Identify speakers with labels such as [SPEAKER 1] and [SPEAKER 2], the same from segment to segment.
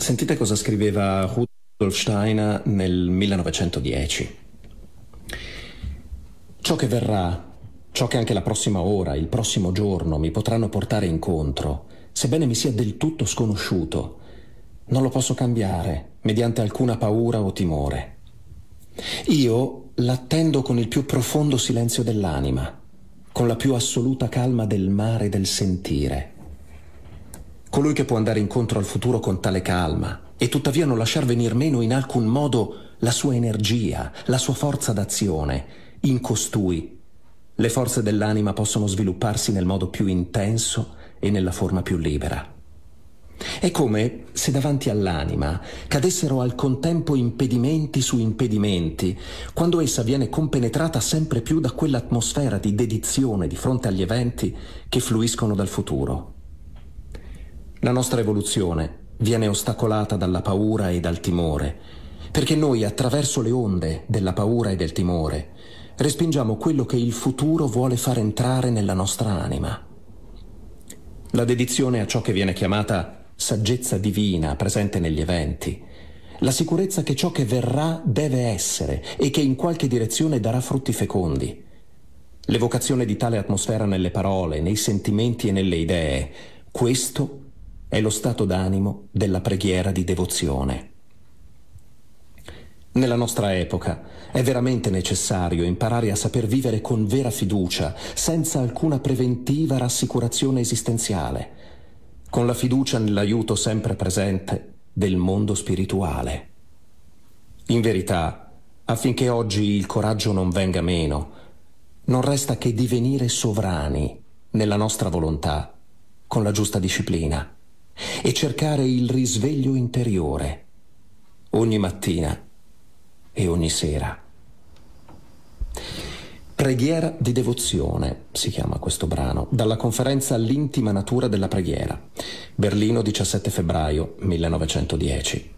[SPEAKER 1] Sentite cosa scriveva Rudolf Steiner nel 1910. Ciò che verrà, ciò che anche la prossima ora, il prossimo giorno mi potranno portare incontro, sebbene mi sia del tutto sconosciuto, non lo posso cambiare mediante alcuna paura o timore. Io l'attendo con il più profondo silenzio dell'anima, con la più assoluta calma del mare del sentire. Colui che può andare incontro al futuro con tale calma e tuttavia non lasciar venir meno in alcun modo la sua energia, la sua forza d'azione, in costui le forze dell'anima possono svilupparsi nel modo più intenso e nella forma più libera. È come se davanti all'anima cadessero al contempo impedimenti su impedimenti, quando essa viene compenetrata sempre più da quell'atmosfera di dedizione di fronte agli eventi che fluiscono dal futuro. La nostra evoluzione viene ostacolata dalla paura e dal timore, perché noi attraverso le onde della paura e del timore respingiamo quello che il futuro vuole far entrare nella nostra anima. La dedizione a ciò che viene chiamata saggezza divina presente negli eventi, la sicurezza che ciò che verrà deve essere e che in qualche direzione darà frutti fecondi, l'evocazione di tale atmosfera nelle parole, nei sentimenti e nelle idee, questo è lo stato d'animo della preghiera di devozione. Nella nostra epoca è veramente necessario imparare a saper vivere con vera fiducia, senza alcuna preventiva rassicurazione esistenziale, con la fiducia nell'aiuto sempre presente del mondo spirituale. In verità, affinché oggi il coraggio non venga meno, non resta che divenire sovrani nella nostra volontà, con la giusta disciplina, e cercare il risveglio interiore, ogni mattina e ogni sera. Preghiera di devozione si chiama questo brano, dalla conferenza L'intima natura della preghiera, Berlino 17 febbraio 1910.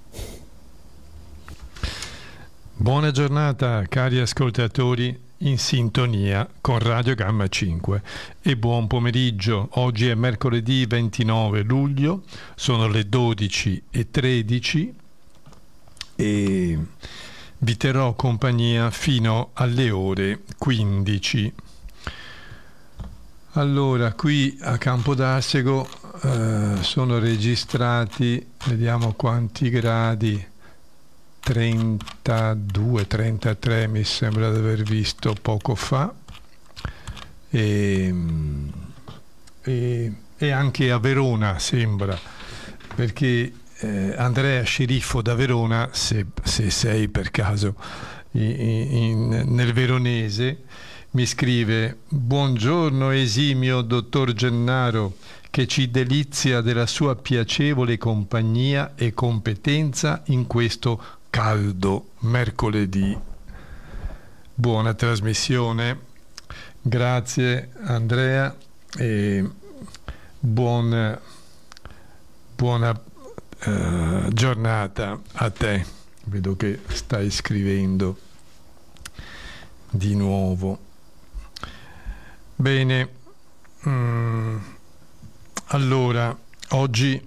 [SPEAKER 2] Buona giornata cari ascoltatori in sintonia con Radio Gamma 5 e buon pomeriggio. Oggi è mercoledì 29 luglio, sono le 12:13 e vi terrò compagnia fino alle ore 15. Allora, qui a Campodarsego sono registrati, vediamo quanti gradi, 32, 33 mi sembra di aver visto poco fa, e anche a Verona sembra, perché Andrea Sceriffo da Verona, se sei per caso nel veronese, mi scrive: buongiorno esimio dottor Gennaro, che ci delizia della sua piacevole compagnia e competenza in questo caldo mercoledì. Buona trasmissione, grazie Andrea, e buona giornata a te. Vedo che stai scrivendo di nuovo. Bene, allora oggi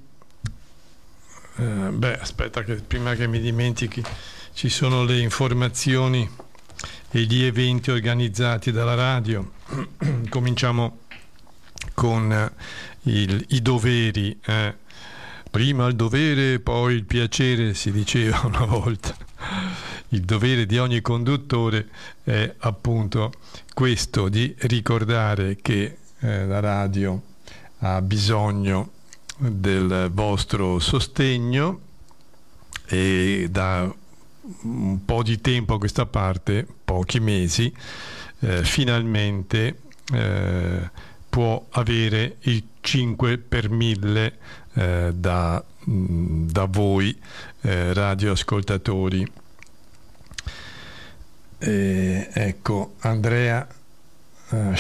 [SPEAKER 2] aspetta che prima che mi dimentichi, ci sono le informazioni e gli eventi organizzati dalla radio. Cominciamo con i doveri. Prima il dovere, poi il piacere, si diceva una volta. Il dovere di ogni conduttore è appunto questo, di ricordare che la radio ha bisogno del vostro sostegno, e da un po' di tempo a questa parte, pochi mesi, finalmente può avere il 5 per 1000 da voi radioascoltatori. Ecco, Andrea